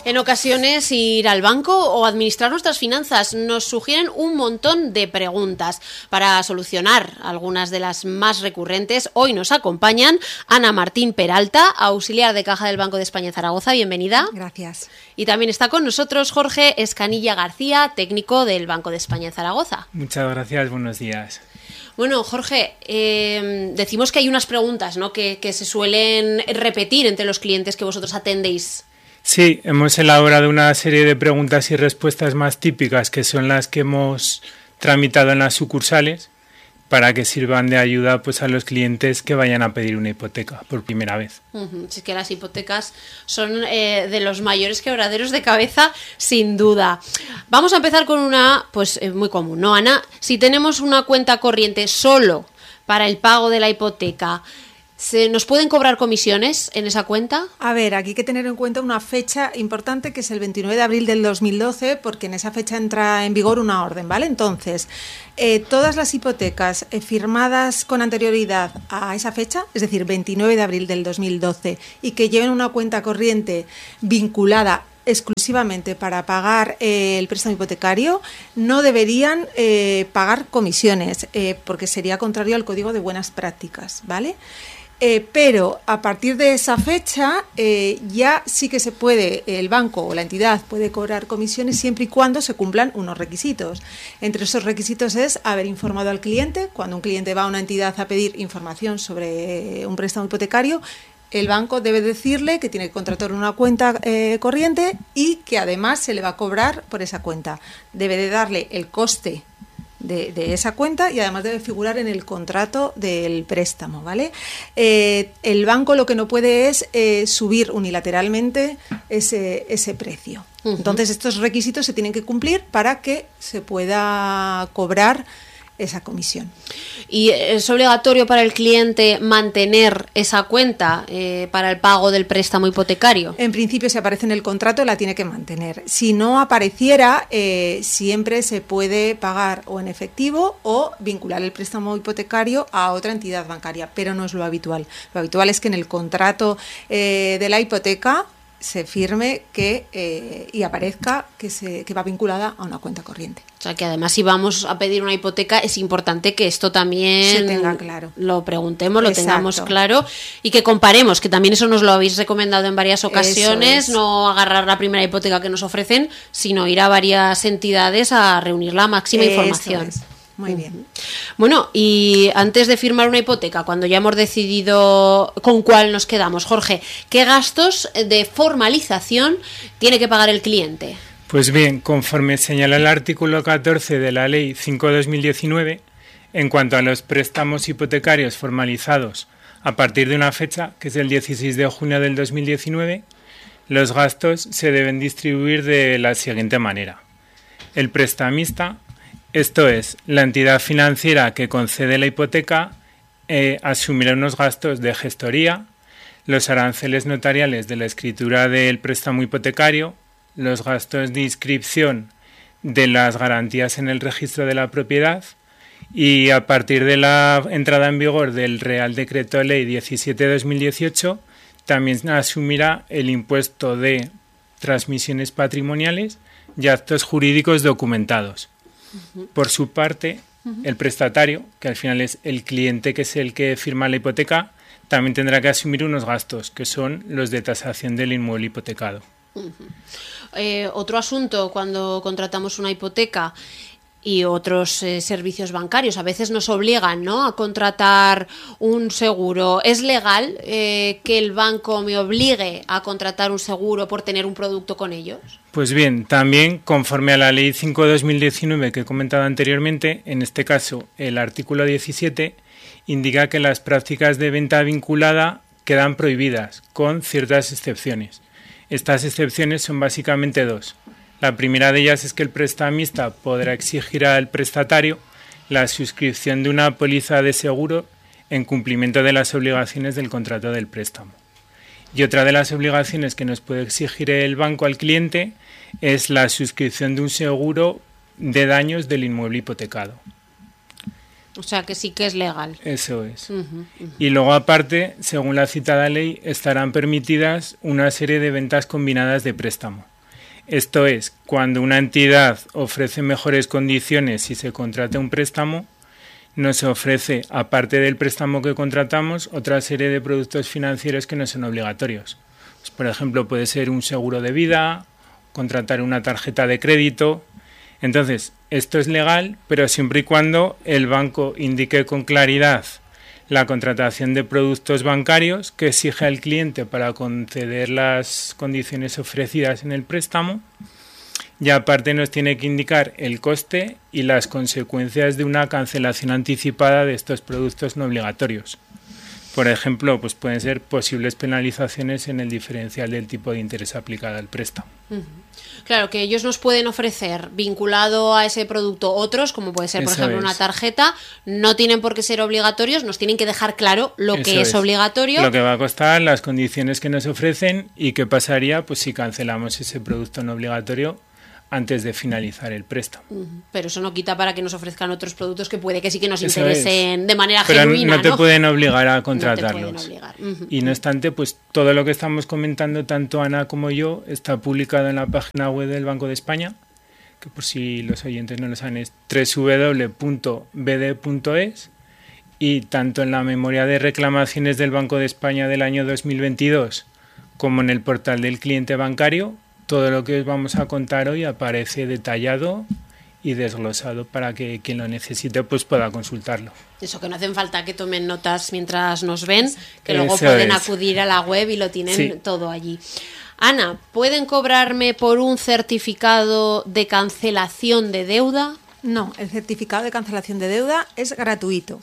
En ocasiones ir al banco o administrar nuestras finanzas nos sugieren un montón de preguntas. Para solucionar algunas de las más recurrentes, hoy nos acompañan Ana Martín Peralta, auxiliar de caja del Banco de España en Zaragoza. Bienvenida. Gracias. Y también está con nosotros Jorge Escanilla García, técnico del Banco de España en Zaragoza. Muchas gracias, buenos días. Bueno, Jorge, decimos que hay unas preguntas, ¿no?, que se suelen repetir entre los clientes que vosotros atendéis. Sí, hemos elaborado una serie de preguntas y respuestas más típicas, que son las que hemos tramitado en las sucursales, para que sirvan de ayuda pues a los clientes que vayan a pedir una hipoteca por primera vez. Es que las hipotecas son de los mayores quebraderos de cabeza, sin duda. Vamos a empezar con una pues muy común, ¿no, Ana? Si tenemos una cuenta corriente solo para el pago de la hipoteca, ¿nos pueden cobrar comisiones en esa cuenta? A ver, aquí hay que tener en cuenta una fecha importante, que es el 29 de abril del 2012, porque en esa fecha entra en vigor una orden, ¿vale? Entonces, todas las hipotecas firmadas con anterioridad a esa fecha, es decir, 29 de abril del 2012, y que lleven una cuenta corriente vinculada exclusivamente para pagar el préstamo hipotecario, no deberían pagar comisiones, porque sería contrario al Código de Buenas Prácticas, ¿vale? Pero a partir de esa fecha ya sí que se puede, el banco o la entidad puede cobrar comisiones siempre y cuando se cumplan unos requisitos. Entre esos requisitos es haber informado al cliente. Cuando un cliente va a una entidad a pedir información sobre un préstamo hipotecario, el banco debe decirle que tiene que contratar una cuenta corriente y que además se le va a cobrar por esa cuenta. Debe de darle el coste de esa cuenta y además debe figurar en el contrato del préstamo, ¿vale? El banco lo que no puede es subir unilateralmente ese precio. Entonces estos requisitos se tienen que cumplir para que se pueda cobrar esa comisión. ¿Y es obligatorio para el cliente mantener esa cuenta para el pago del préstamo hipotecario? En principio, si aparece en el contrato, la tiene que mantener. Si no apareciera, siempre se puede pagar o en efectivo o vincular el préstamo hipotecario a otra entidad bancaria, pero no es lo habitual. Lo habitual es que en el contrato de la hipoteca se firme y aparezca que va vinculada a una cuenta corriente. O sea, que además si vamos a pedir una hipoteca es importante que esto también se tenga claro. Lo preguntemos, lo Exacto. tengamos claro y que comparemos, que también eso nos lo habéis recomendado en varias ocasiones, no agarrar la primera hipoteca que nos ofrecen, sino ir a varias entidades a reunir la máxima información. Es. Muy bien. Bueno, y antes de firmar una hipoteca, cuando ya hemos decidido con cuál nos quedamos, Jorge, ¿qué gastos de formalización tiene que pagar el cliente? Pues bien, conforme señala el artículo 14 de la Ley 5/2019, en cuanto a los préstamos hipotecarios formalizados a partir de una fecha, que es el 16 de junio del 2019, los gastos se deben distribuir de la siguiente manera. El prestamista, esto es, la entidad financiera que concede la hipoteca, asumirá unos gastos de gestoría, los aranceles notariales de la escritura del préstamo hipotecario, los gastos de inscripción de las garantías en el registro de la propiedad y a partir de la entrada en vigor del Real Decreto Ley 17/2018 también asumirá el impuesto de transmisiones patrimoniales y actos jurídicos documentados. Por su parte, el prestatario, que al final es el cliente que es el que firma la hipoteca, también tendrá que asumir unos gastos, que son los de tasación del inmueble hipotecado. Otro asunto cuando contratamos una hipoteca y otros servicios bancarios, a veces nos obligan, ¿no?, a contratar un seguro. ¿Es legal que el banco me obligue a contratar un seguro por tener un producto con ellos? Pues bien, también conforme a la Ley 5/2019 que he comentado anteriormente, en este caso el artículo 17 indica que las prácticas de venta vinculada quedan prohibidas, con ciertas excepciones. Estas excepciones son básicamente dos. La primera de ellas es que el prestamista podrá exigir al prestatario la suscripción de una póliza de seguro en cumplimiento de las obligaciones del contrato del préstamo. Y otra de las obligaciones que nos puede exigir el banco al cliente es la suscripción de un seguro de daños del inmueble hipotecado. O sea que sí que es legal. Eso es. Y luego aparte, según la citada ley, estarán permitidas una serie de ventas combinadas de préstamo. Esto es, cuando una entidad ofrece mejores condiciones y se contrata un préstamo, nos ofrece, aparte del préstamo que contratamos, otra serie de productos financieros que no son obligatorios. Pues, por ejemplo, puede ser un seguro de vida, contratar una tarjeta de crédito. Entonces, esto es legal, pero siempre y cuando el banco indique con claridad la contratación de productos bancarios que exige al cliente para conceder las condiciones ofrecidas en el préstamo, y aparte nos tiene que indicar el coste y las consecuencias de una cancelación anticipada de estos productos no obligatorios. Por ejemplo, pues pueden ser posibles penalizaciones en el diferencial del tipo de interés aplicado al préstamo. Claro, que ellos nos pueden ofrecer, vinculado a ese producto, otros, como puede ser, por ejemplo, una tarjeta, no tienen por qué ser obligatorios, nos tienen que dejar claro lo que es obligatorio. Lo que va a costar, las condiciones que nos ofrecen y qué pasaría pues si cancelamos ese producto no obligatorio antes de finalizar el préstamo. Pero eso no quita para que nos ofrezcan otros productos que puede que sí que nos interesen de manera genuina. Pero no te pueden obligar a contratarlos. No te pueden obligar. Y no obstante, pues todo lo que estamos comentando, tanto Ana como yo, está publicado en la página web del Banco de España, que por si los oyentes no lo saben es www.bd.es, y tanto en la memoria de reclamaciones del Banco de España del año 2022 como en el portal del cliente bancario, todo lo que os vamos a contar hoy aparece detallado y desglosado para que quien lo necesite pues pueda consultarlo. Eso, que no hacen falta que tomen notas mientras nos ven, que luego pueden acudir a la web y lo tienen todo allí. Ana, ¿pueden cobrarme por un certificado de cancelación de deuda? No, el certificado de cancelación de deuda es gratuito.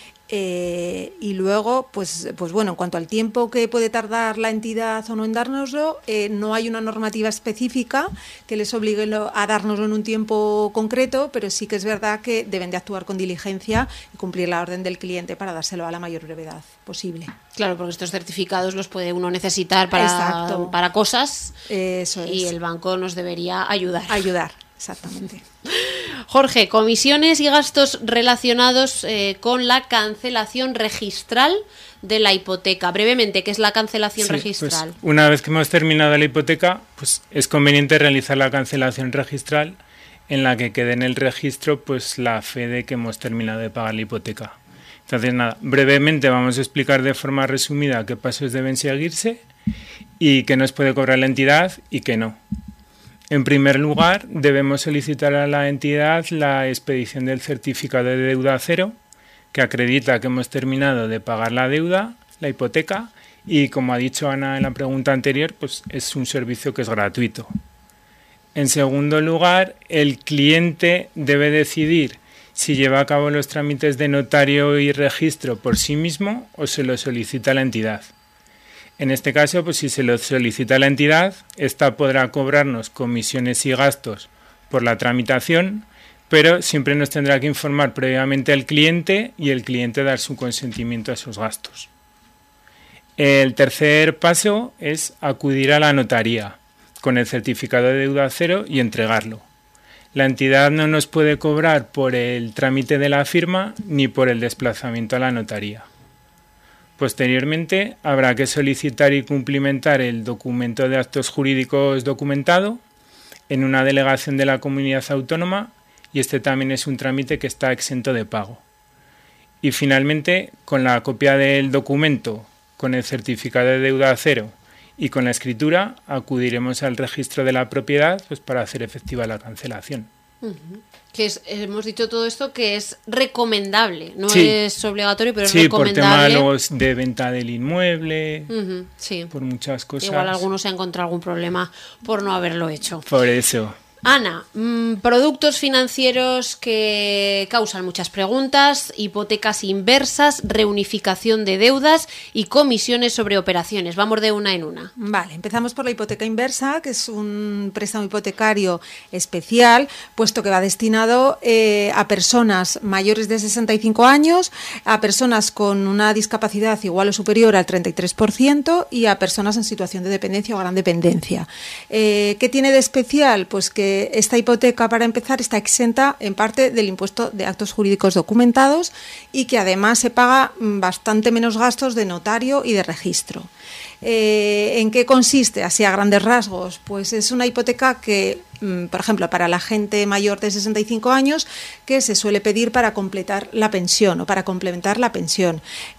Y luego, pues bueno, en cuanto al tiempo que puede tardar la entidad o no en dárnoslo, no hay una normativa específica que les obligue a dárnoslo en un tiempo concreto, pero sí que es verdad que deben de actuar con diligencia y cumplir la orden del cliente para dárselo a la mayor brevedad posible. Claro, porque estos certificados los puede uno necesitar para cosas. Eso es. Y el banco nos debería ayudar. Exactamente. Jorge, comisiones y gastos relacionados con la cancelación registral de la hipoteca. Brevemente, ¿qué es la cancelación registral? Pues, una vez que hemos terminado la hipoteca, pues es conveniente realizar la cancelación registral en la que quede en el registro pues la fe de que hemos terminado de pagar la hipoteca. Entonces, nada, brevemente vamos a explicar de forma resumida qué pasos deben seguirse y qué nos puede cobrar la entidad y qué no. En primer lugar, debemos solicitar a la entidad la expedición del certificado de deuda cero, que acredita que hemos terminado de pagar la deuda, la hipoteca, y como ha dicho Ana en la pregunta anterior, pues es un servicio que es gratuito. En segundo lugar, el cliente debe decidir si lleva a cabo los trámites de notario y registro por sí mismo o se lo solicita a la entidad. En este caso, pues si se lo solicita la entidad, ésta podrá cobrarnos comisiones y gastos por la tramitación, pero siempre nos tendrá que informar previamente al cliente y el cliente dar su consentimiento a esos gastos. El tercer paso es acudir a la notaría con el certificado de deuda cero y entregarlo. La entidad no nos puede cobrar por el trámite de la firma ni por el desplazamiento a la notaría. Posteriormente, habrá que solicitar y cumplimentar el documento de actos jurídicos documentado en una delegación de la comunidad autónoma y este también es un trámite que está exento de pago. Y finalmente, con la copia del documento, con el certificado de deuda cero y con la escritura, acudiremos al registro de la propiedad pues, para hacer efectiva la cancelación. Hemos dicho todo esto que es recomendable, no es obligatorio, pero es recomendable. Sí, por tema luego de venta del inmueble, por muchas cosas. Igual alguno se ha encontrado algún problema por no haberlo hecho. Por eso. Ana, productos financieros que causan muchas preguntas, hipotecas inversas, reunificación de deudas y comisiones sobre operaciones. Vamos de una en una. Vale, empezamos por la hipoteca inversa, que es un préstamo hipotecario especial, puesto que va destinado a personas mayores de 65 años, a personas con una discapacidad igual o superior al 33% y a personas en situación de dependencia o gran dependencia. ¿Qué tiene de especial? Pues que esta hipoteca, para empezar, está exenta en parte del impuesto de actos jurídicos documentados y que además se paga bastante menos gastos de notario y de registro. ¿En qué consiste? Así a grandes rasgos, pues es una hipoteca que, por ejemplo, para la gente mayor de 65 años, que se suele pedir para completar la pensión o para complementar la pensión.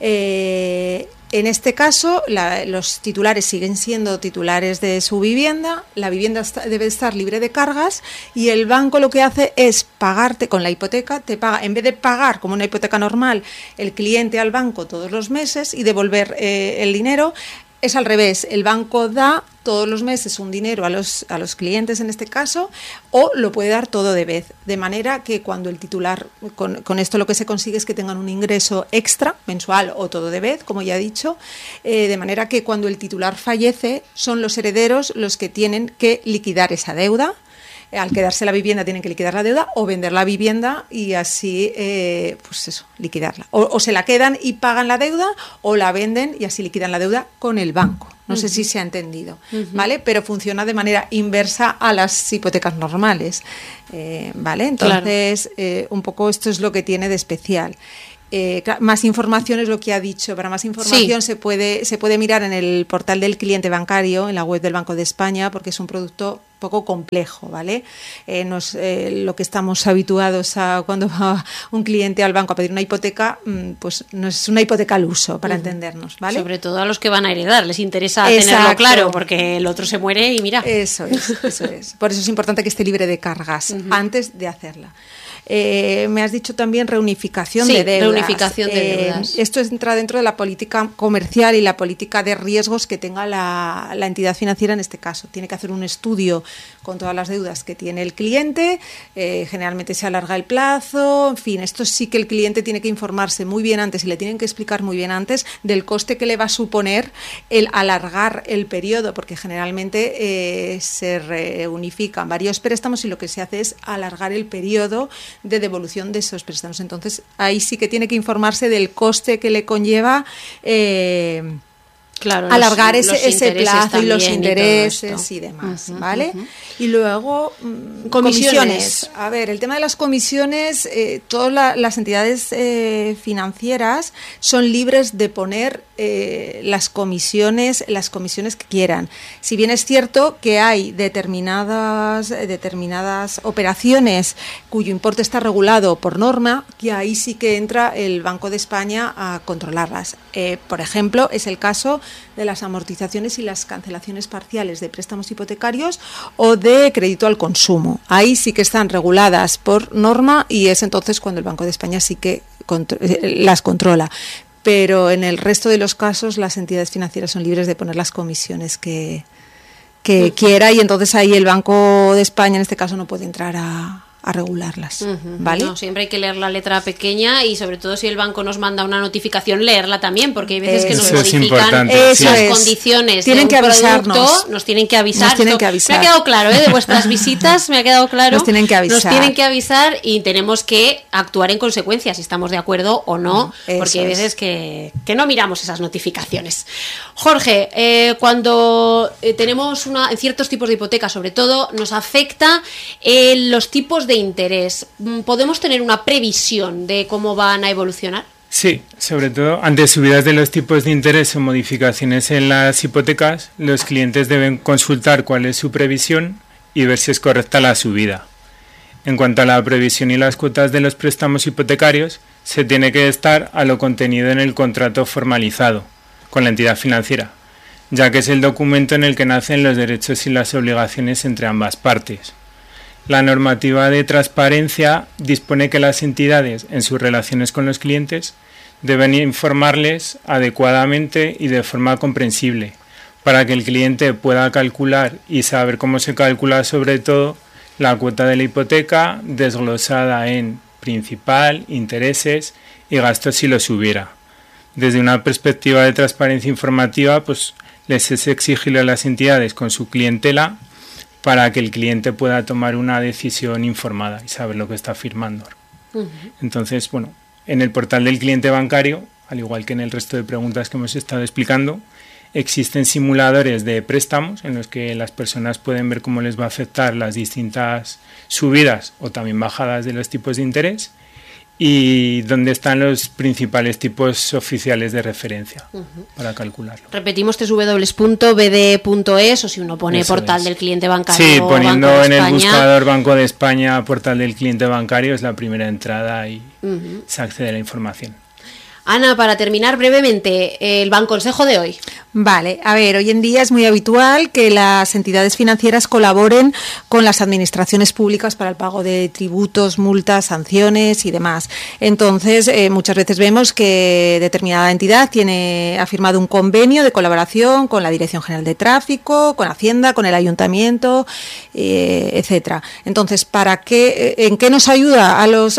En este caso, los titulares siguen siendo titulares de su vivienda, la vivienda debe estar libre de cargas y el banco lo que hace es pagarte con la hipoteca, te paga, en vez de pagar como una hipoteca normal el cliente al banco todos los meses y devolver el dinero, es al revés, el banco da todos los meses un dinero a los clientes en este caso, o lo puede dar todo de vez, de manera que cuando el titular, con esto lo que se consigue es que tengan un ingreso extra, mensual o todo de vez, como ya he dicho, de manera que cuando el titular fallece son los herederos los que tienen que liquidar esa deuda. Al quedarse la vivienda tienen que liquidar la deuda o vender la vivienda y así, pues eso, liquidarla. O se la quedan y pagan la deuda o la venden y así liquidan la deuda con el banco. No sé si se ha entendido, ¿vale? Pero funciona de manera inversa a las hipotecas normales, ¿vale? Entonces, un poco esto es lo que tiene de especial. Más información es lo que ha dicho. Para más información se puede mirar en el portal del cliente bancario, en la web del Banco de España, porque es un producto poco complejo, ¿vale? No es lo que estamos habituados a cuando va un cliente al banco a pedir una hipoteca, pues no es una hipoteca al uso, para entendernos, ¿vale? Sobre todo a los que van a heredar, les interesa tenerlo claro, porque el otro se muere y mira. Eso es. Por eso es importante que esté libre de cargas antes de hacerla. Me has dicho también reunificación de deudas. Reunificación de deudas. Esto entra dentro de la política comercial y la política de riesgos que tenga la entidad financiera en este caso. Tiene que hacer un estudio con todas las deudas que tiene el cliente, generalmente se alarga el plazo, en fin, esto sí que el cliente tiene que informarse muy bien antes y le tienen que explicar muy bien antes del coste que le va a suponer el alargar el periodo, porque generalmente se reunifican varios préstamos y lo que se hace es alargar el periodo de devolución de esos préstamos. Entonces, ahí sí que tiene que informarse del coste que le conlleva alargar ese plazo y los intereses y demás, ¿vale? Y luego, comisiones. A ver, el tema de las comisiones, todas las entidades financieras son libres de poner las comisiones que quieran. Si bien es cierto que hay determinadas operaciones cuyo importe está regulado por norma, que ahí sí que entra el Banco de España a controlarlas. Por ejemplo, es el caso de las amortizaciones y las cancelaciones parciales de préstamos hipotecarios o de crédito al consumo. Ahí sí que están reguladas por norma y es entonces cuando el Banco de España sí que las controla. Pero en el resto de los casos las entidades financieras son libres de poner las comisiones que quiera y entonces ahí el Banco de España en este caso no puede entrar a regularlas, ¿vale? No, siempre hay que leer la letra pequeña y sobre todo si el banco nos manda una notificación, leerla también, porque hay veces que nos modifican las condiciones tienen de un que avisarnos. producto, nos tienen que avisar. Me ha quedado claro, de vuestras visitas, me ha quedado claro. Nos tienen que avisar y tenemos que actuar en consecuencia, si estamos de acuerdo o no, porque hay veces que no miramos esas notificaciones. Jorge, cuando tenemos ciertos tipos de hipotecas, sobre todo, nos afecta los tipos de interés. ¿Podemos tener una previsión de cómo van a evolucionar? Sí, sobre todo ante subidas de los tipos de interés o modificaciones en las hipotecas, los clientes deben consultar cuál es su previsión y ver si es correcta la subida. En cuanto a la previsión y las cuotas de los préstamos hipotecarios, se tiene que estar a lo contenido en el contrato formalizado con la entidad financiera, ya que es el documento en el que nacen los derechos y las obligaciones entre ambas partes. La normativa de transparencia dispone que las entidades, en sus relaciones con los clientes, deben informarles adecuadamente y de forma comprensible, para que el cliente pueda calcular y saber cómo se calcula sobre todo la cuota de la hipoteca desglosada en principal, intereses y gastos si los hubiera. Desde una perspectiva de transparencia informativa, pues les es exigible a las entidades con su clientela para que el cliente pueda tomar una decisión informada y saber lo que está firmando. Entonces, bueno, en el portal del cliente bancario, al igual que en el resto de preguntas que hemos estado explicando, existen simuladores de préstamos en los que las personas pueden ver cómo les va a afectar las distintas subidas o también bajadas de los tipos de interés, y donde están los principales tipos oficiales de referencia para calcularlo. Repetimos, www.bde.es, o si uno pone Eso portal es. del cliente bancario. Sí, poniendo Banco de en el España. buscador Banco de España, portal del cliente bancario, es la primera entrada y se accede a la información. Ana, para terminar brevemente, el banconsejo de hoy. Vale, a ver, hoy en día es muy habitual que las entidades financieras colaboren con las administraciones públicas para el pago de tributos, multas, sanciones y demás. Entonces, muchas veces vemos que determinada entidad ha firmado un convenio de colaboración con la Dirección General de Tráfico, con Hacienda, con el Ayuntamiento, etcétera. Entonces, ¿en qué nos ayuda a los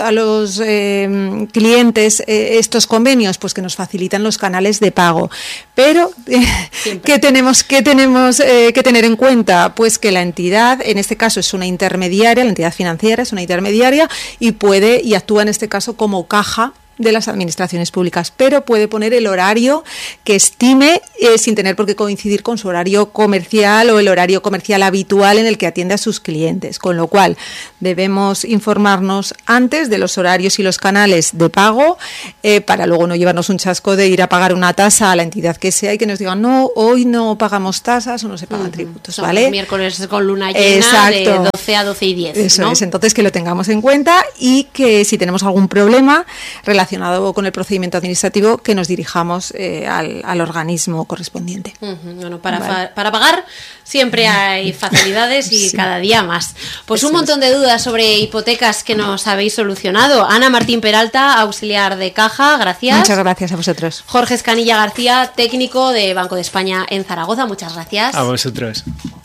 clientes estos convenios? Pues que nos facilitan los canales de pago. Pero, ¿qué tenemos que tener en cuenta? Pues que la entidad, en este caso es una intermediaria, la entidad financiera es una intermediaria y actúa en este caso como caja de las administraciones públicas, pero puede poner el horario que estime sin tener por qué coincidir con su horario comercial o el horario comercial habitual en el que atiende a sus clientes, con lo cual debemos informarnos antes de los horarios y los canales de pago para luego no llevarnos un chasco de ir a pagar una tasa a la entidad que sea y que nos digan, no, hoy no pagamos tasas o no se pagan tributos, Son ¿vale? los miércoles con luna llena. Exacto. De 12 a 12 y 10. Eso ¿no? es, entonces que lo tengamos en cuenta y que si tenemos algún problema relacionado con el procedimiento administrativo, que nos dirijamos al organismo correspondiente. Bueno, para pagar siempre hay facilidades y cada día más. Pues Eso un montón de dudas sobre hipotecas que nos habéis solucionado. Ana Martín Peralta, auxiliar de caja, gracias. Muchas gracias a vosotros. Jorge Escanilla García, técnico de Banco de España en Zaragoza, muchas gracias. A vosotros.